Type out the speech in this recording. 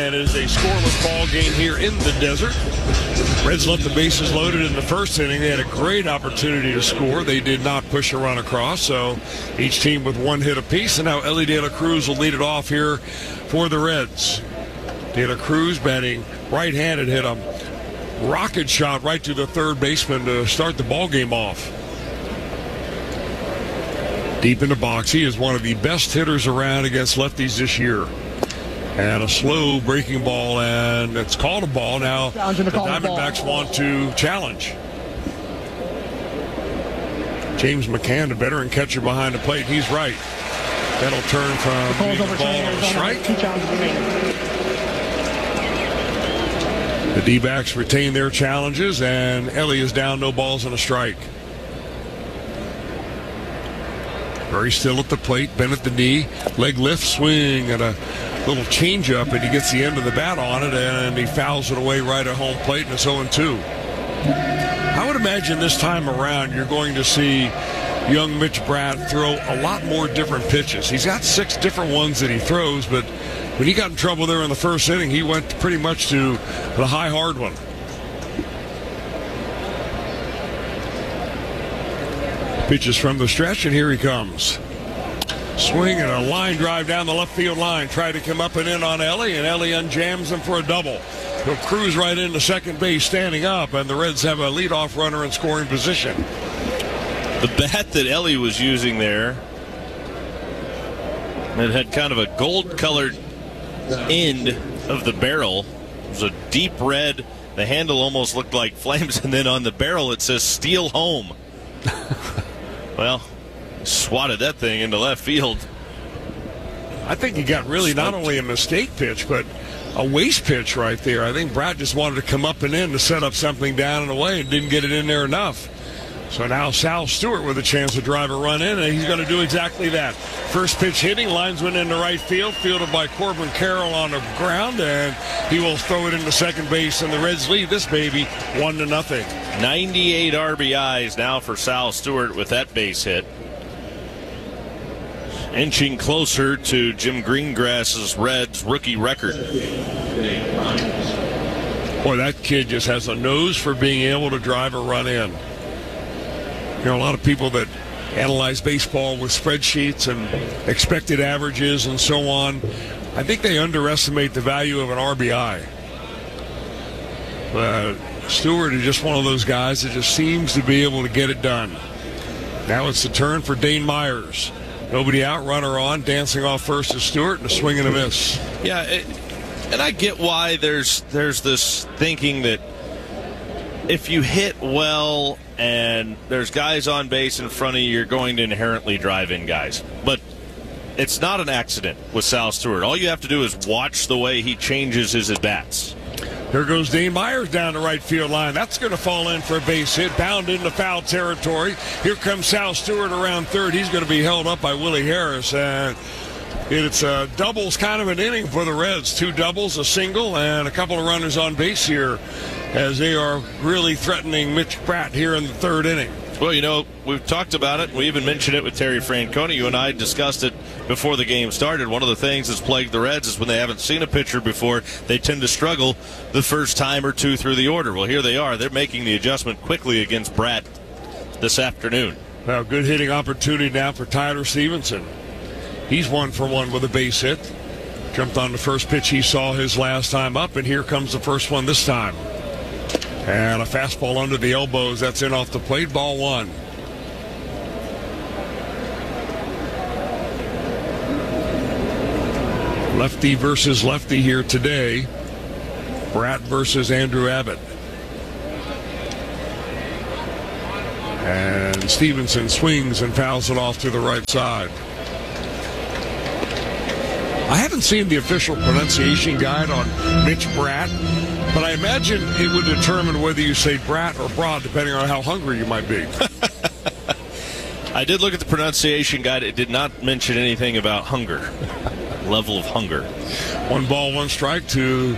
and it is a scoreless ball game here in the desert. Reds left the bases loaded in the first inning. They had a great opportunity to score. They did not push a run across, so each team with one hit apiece. And now Elly De La Cruz will lead it off here for the Reds. De La Cruz batting right-handed, hit a rocket shot right to the third baseman to start the ball game off. Deep in the box, he is one of the best hitters around against lefties this year. And a slow breaking ball, and it's called a ball. Now the Diamondbacks want to challenge. James McCann, the veteran catcher behind the plate, he's right. That'll turn from being a ball to a strike. The D-backs retain their challenges, and Elly is down, no balls and a strike. Very still at the plate, bent at the knee, leg lift, swing, and a little changeup, and he gets the end of the bat on it, and he fouls it away right at home plate, and it's 0-2. I would imagine this time around you're going to see young Mitch Bratt throw a lot more different pitches. He's got 6 different ones that he throws, but when he got in trouble there in the first inning, he went pretty much to the high, hard one. Pitches from the stretch, and here he comes. Swing and a line drive down the left field line. Tried to come up and in on Elly, and Elly unjams him for a double. He'll cruise right into second base standing up, and the Reds have a leadoff runner in scoring position. The bat that Elly was using there, it had kind of a gold-colored end of the barrel. It was a deep red. The handle almost looked like flames, and then on the barrel it says "Steal Home." Well, swatted that thing into left field. I think he got really not only a mistake pitch, but a waste pitch right there. I think Bratt just wanted to come up and in to set up something down and away and didn't get it in there enough. So now Sal Stewart with a chance to drive a run in, and he's going to do exactly that. First pitch hitting, lines went into right field, fielded by Corbin Carroll on the ground, and he will throw it into second base, and the Reds lead this baby 1-0. 98 RBIs now for Sal Stewart with that base hit. Inching closer to Jim Greengrass's Reds rookie record. Boy, that kid just has a nose for being able to drive a run in. You know, a lot of people that analyze baseball with spreadsheets and expected averages and so on, I think they underestimate the value of an RBI. Stewart is just one of those guys that just seems to be able to get it done. Now it's the turn for Dane Myers. Nobody out, runner on, dancing off first to Stewart, and a swing and a miss. Yeah, and I get why there's this thinking that if you hit well and there's guys on base in front of you, you're going to inherently drive in guys. But it's not an accident with Sal Stewart. All you have to do is watch the way he changes his at-bats. Here goes Dane Myers down the right field line. That's going to fall in for a base hit, bound into foul territory. Here comes Sal Stewart around third. He's going to be held up by Willie Harris. And it's a doubles kind of an inning for the Reds. 2 doubles, a single, and a couple of runners on base here as they are really threatening Mitch Bratt here in the third inning. Well, you know, we've talked about it. We even mentioned it with Terry Francona. You and I discussed it before the game started. One of the things that's plagued the Reds is when they haven't seen a pitcher before, they tend to struggle the first time or two through the order. Well, here they are. They're making the adjustment quickly against Bratt this afternoon. Well, good hitting opportunity now for Tyler Stevenson. He's 1 for 1 with a base hit. Jumped on the first pitch he saw his last time up, and here comes the first one this time. And a fastball under the elbows. That's in off the plate. Ball 1. Lefty versus lefty here today. Bratt versus Andrew Abbott. And Stevenson swings and fouls it off to the right side. I haven't seen the official pronunciation guide on Mitch Bratt, but I imagine it would determine whether you say Bratt or Broad, depending on how hungry you might be. I did look at the pronunciation guide. It did not mention anything about hunger, level of hunger. 1 ball, 1 strike to